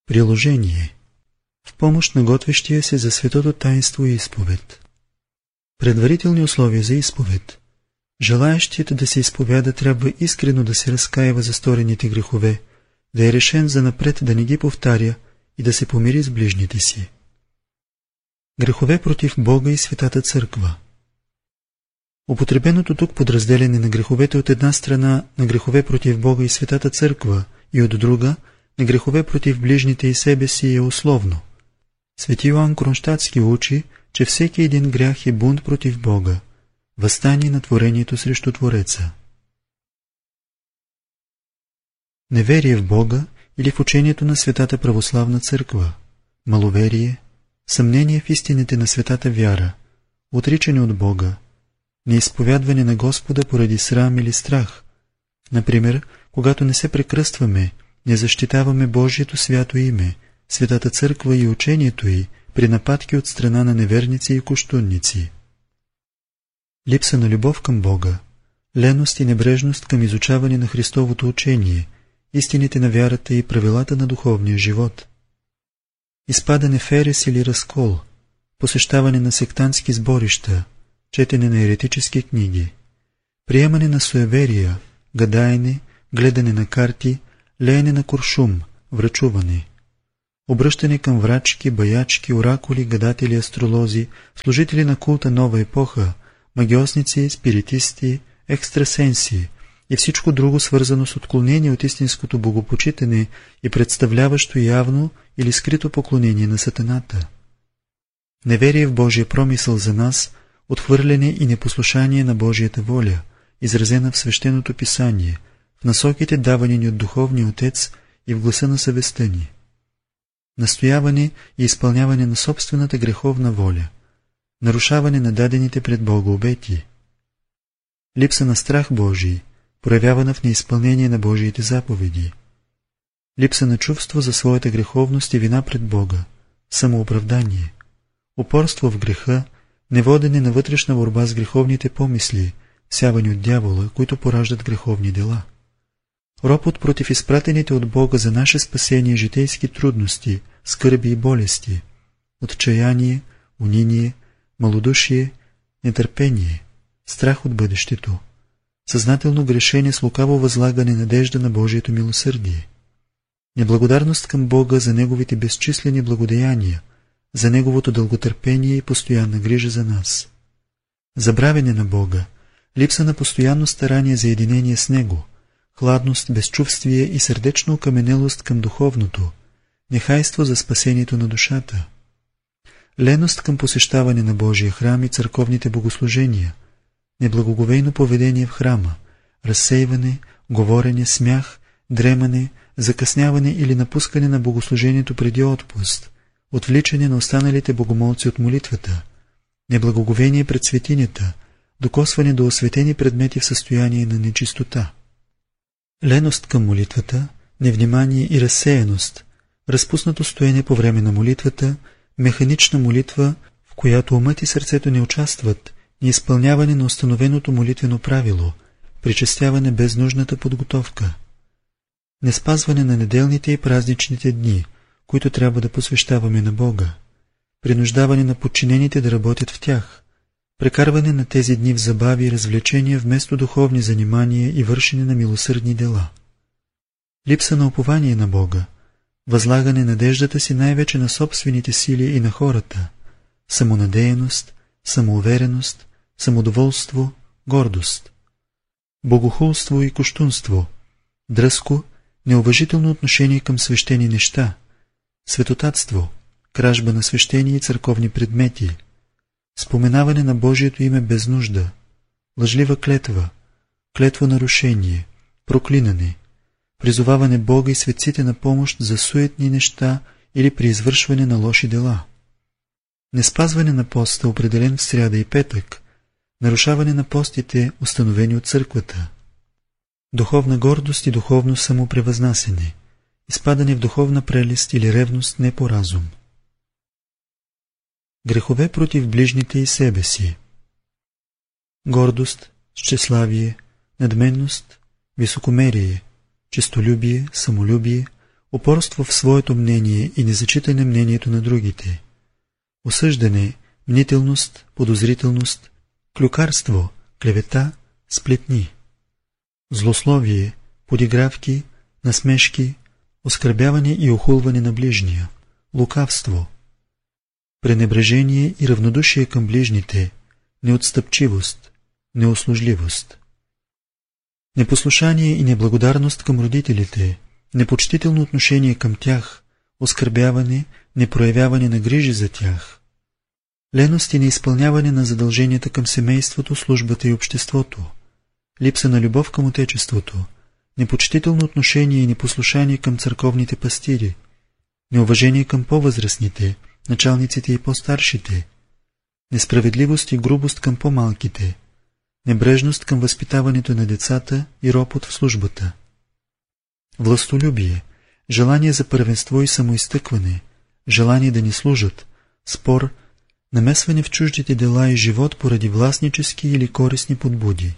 Приложение. В помощ на готвещия се за светото таинство и изповед. Предварителни условия за изповед. Желаещият да се изповяда трябва искрено да се разкаива за сторените грехове, да е решен занапред да не ги повтаря и да се помири с ближните си. Грехове против Бога и Светата Църква. Употребеното тук подразделяне на греховете от една страна на грехове против Бога и Светата Църква и от друга на грехове против ближните и себе си е условно. Свети Йоан Кронщадтски учи, че всеки един грях е бунт против Бога, въстание на творението срещу Твореца. Неверие в Бога или в учението на Светата Православна Църква, маловерие, съмнение в истините на светата вяра, отричане от Бога, неизповядване на Господа поради срам или страх. Например, когато не се прекръстваме, не защитаваме Божието свято име, Светата Църква и учението й при нападки от страна на неверници и кощунници. Липса на любов към Бога, леност и небрежност към изучаване на Христовото учение, истините на вярата и правилата на духовния живот. Изпадане в ерес или разкол, посещаване на сектантски сборища, четене на еретически книги, приемане на суеверия, гадаене, гледане на карти, леене на куршум, врачуване, обръщане към врачки, баячки, оракули, гадатели, астролози, служители на култа нова епоха, магиосници, спиритисти, екстрасенси и всичко друго свързано с отклонение от истинското богопочитане и представляващо явно или скрито поклонение на сатаната. Неверие в Божия промисъл за нас, отхвърляне и непослушание на Божията воля, изразена в Свещеното писание, в насоките давани ни от Духовния Отец и в гласа на съвестта ни. Настояване и изпълняване на собствената греховна воля, нарушаване на дадените пред Бога обети, липса на страх Божий, проявявана в неизпълнение на Божиите заповеди, липса на чувство за своята греховност и вина пред Бога, самооправдание, упорство в греха, неводене на вътрешна борба с греховните помисли, всявани от дявола, които пораждат греховни дела. Ропот против изпратените от Бога за наше спасение житейски трудности, скърби и болести, отчаяние, униние, малодушие, нетърпение, страх от бъдещето, съзнателно грешение с лукаво възлагане надежда на Божието милосърдие, неблагодарност към Бога за Неговите безчислени благодеяния, за Неговото дълготърпение и постоянна грижа за нас, забравяне на Бога, липса на постоянно старание за единение с Него, хладност, безчувствие и сърдечна окаменелост към духовното, нехайство за спасението на душата, леност към посещаване на Божия храм и църковните богослужения, неблагоговейно поведение в храма, разсейване, говорене, смях, дремане, закъсняване или напускане на богослужението преди отпуст, отвличане на останалите богомолци от молитвата, неблагоговение пред светинята, докосване до осветени предмети в състояние на нечистота, леност към молитвата, невнимание и разсеяност, разпуснато стоене по време на молитвата, механична молитва, в която умът и сърцето не участват, и изпълняване на установеното молитвено правило, причестяване без нужната подготовка, неспазване на неделните и празничните дни, които трябва да посвещаваме на Бога, принуждаване на подчинените да работят в тях, прекарване на тези дни в забави и развлечения вместо духовни занимания и вършене на милосърдни дела, липса на упование на Бога, възлагане надеждата си най-вече на собствените сили и на хората, самонадеяност, самоувереност, самодоволство, гордост, богохулство и кощунство, дръзко, неуважително отношение към свещени неща, светотатство, кражба на свещени и църковни предмети, споменаване на Божието име без нужда, лъжлива клетва, клетвонарушение, проклинане, призоваване Бога и светците на помощ за суетни неща или при извършване на лоши дела, неспазване на поста, определен в сряда и петък, нарушаване на постите, установени от църквата, духовна гордост и духовно самопревъзнасене, изпадане в духовна прелест или ревност не по разум. Грехове против ближните и себе си. Гордост, тщеславие, надменност, високомерие, честолюбие, самолюбие, упорство в своето мнение и незачитане мнението на другите, осъждане, мнителност, подозрителност, клюкарство, клевета, сплетни, злословие, подигравки, насмешки, оскърбяване и охулване на ближния, лукавство, пренебрежение и равнодушие към ближните, неотстъпчивост, неуслужливост, непослушание и неблагодарност към родителите, непочтително отношение към тях, оскърбяване, непроявяване на грижи за тях, леност и неизпълняване на задълженията към семейството, службата и обществото, липса на любов към отечеството, непочтително отношение и непослушание към църковните пастири, неуважение към по-възрастните, началниците и по-старшите, несправедливост и грубост към по-малките, небрежност към възпитаването на децата и ропот в службата, властолюбие, желание за първенство и самоизтъкване, желание да ни служат, спор, намесване в чуждите дела и живот поради властнически или корисни подбуди,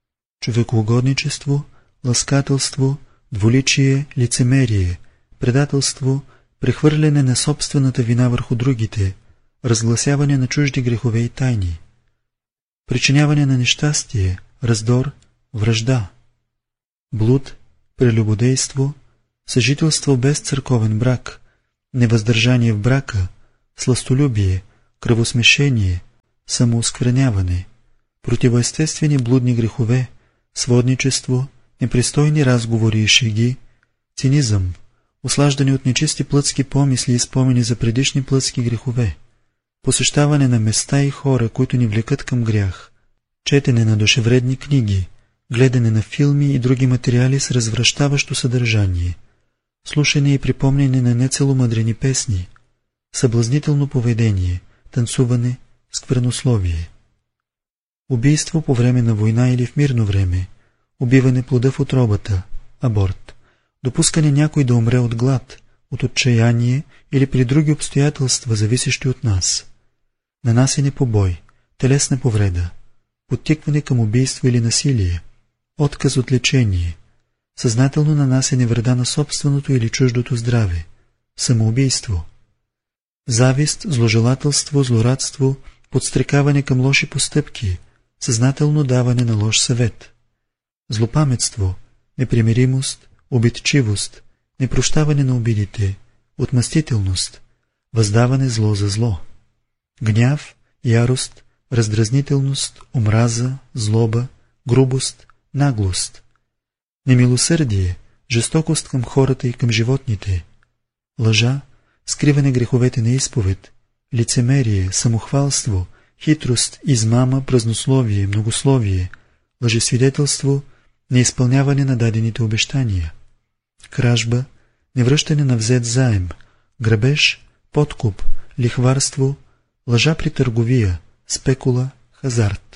човекоугодничество, ласкателство, двуличие, лицемерие, предателство, прехвърляне на собствената вина върху другите, разгласяване на чужди грехове и тайни, причиняване на нещастие, раздор, вражда, блуд, прелюбодейство, съжителство без църковен брак, невъздържание в брака, сластолюбие, кръвосмешение, самооскверняване, противоестествени блудни грехове, сводничество, непристойни разговори и шеги, цинизъм, услаждане от нечисти плътски помисли и спомени за предишни плътски грехове, посещаване на места и хора, които ни влекат към грях, четене на душевредни книги, гледане на филми и други материали с развращаващо съдържание, слушане и припомняне на нецеломъдрени песни, съблазнително поведение, танцуване, сквернословие, убийство по време на война или в мирно време, убиване плода в утробата, аборт, допускане някой да умре от глад, от отчаяние или при други обстоятелства, зависещи от нас, нанасене побой, телесна повреда, подтикване към убийство или насилие, отказ от лечение, съзнателно нанасене вреда на собственото или чуждото здраве, самоубийство, завист, зложелателство, злорадство, подстрекаване към лоши постъпки, съзнателно даване на лош съвет, злопаметство, непримиримост, обидчивост, непрощаване на обидите, отмъстителност, въздаване зло за зло, гняв, ярост, раздразнителност, омраза, злоба, грубост, наглост, немилосърдие, жестокост към хората и към животните, лъжа, скриване греховете на изповед, лицемерие, самохвалство, хитрост, измама, празнословие, многословие, лъжесвидетелство, неизпълняване на дадените обещания, кражба, невръщане на взет заем, грабеж, подкуп, лихварство, лъжа при търговия, спекула, хазарт,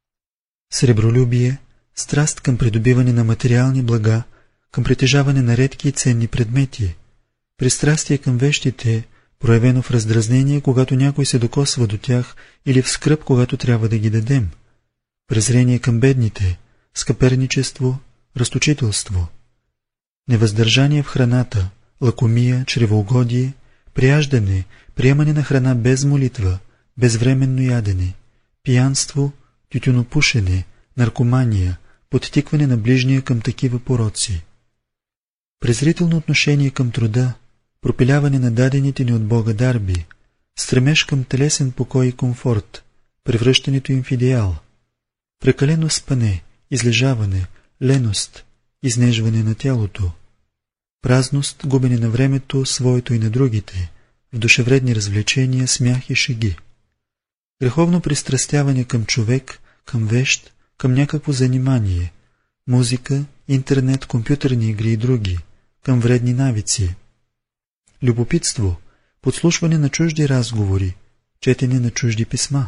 сребролюбие, страст към придобиване на материални блага, към притежаване на редки и ценни предмети, пристрастие към вещите, проявено в раздразнение, когато някой се докосва до тях, или в скръб, когато трябва да ги дадем, презрение към бедните, скъперничество, разточителство, невъздържание в храната, лакомия, чревоугодие, прияждане, приемане на храна без молитва, безвременно ядене, пиянство, тютюнопушене, наркомания, подтикване на ближния към такива пороци, презрително отношение към труда, пропиляване на дадените ни от Бога дарби, стремеж към телесен покой и комфорт, превръщането им в идеал, прекалено спане, излежаване, леност, изнежване на тялото, празност, губене на времето, своето и на другите, в душевредни развлечения, смях и шеги, греховно пристрастяване към човек, към вещ, към някакво занимание, музика, интернет, компютърни игри и други, към вредни навици, любопитство, подслушване на чужди разговори, четене на чужди писма,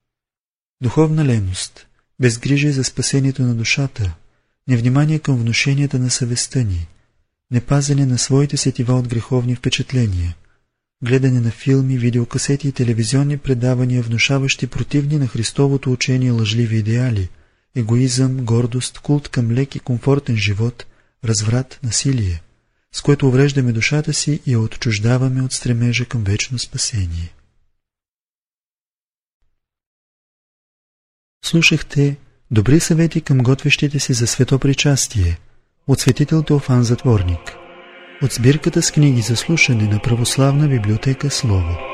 духовна леност, безгрижие за спасението на душата, невнимание към внушенията на съвестта ни, непазене на своите сетива от греховни впечатления, гледане на филми, видеокасети и телевизионни предавания, внушаващи противни на Христовото учение лъжливи идеали, егоизъм, гордост, култ към лек и комфортен живот, разврат, насилие, с което увреждаме душата си и я отчуждаваме от стремежа към вечно спасение. Слушахте добри съвети към готвещите се за светопричастие от светител Теофан Затворник, от сбирката с книги за слушане на Православна библиотека Слово.